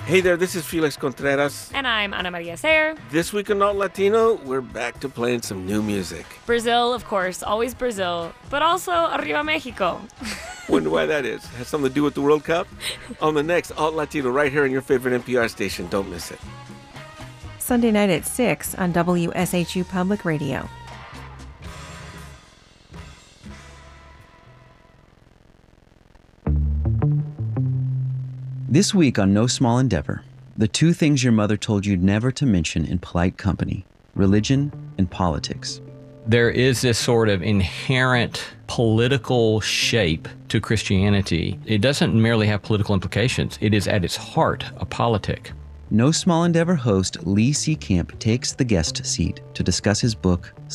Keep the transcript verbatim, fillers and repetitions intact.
Hey there, this is Felix Contreras. And I'm Ana Maria Sayer. This week on Alt Latino, we're back to playing some new music. Brazil, of course, always Brazil, but also Arriba Mexico. Wonder why that is. Has something to do with the World Cup? On the next Alt Latino, right here on your favorite N P R station. Don't miss it. Sunday night at six on W S H U Public Radio. This week on No Small Endeavor, the two things your mother told you never to mention in polite company, religion and politics. There is this sort of inherent political shape to Christianity. It doesn't merely have political implications. It is at its heart a politic. No Small Endeavor host Lee Seecamp takes the guest seat to discuss his book,